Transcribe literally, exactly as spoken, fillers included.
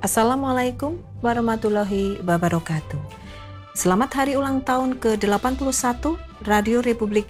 Assalamualaikum warahmatullahi wabarakatuh. Selamat hari ulang tahun ke delapan puluh satu Radio Republik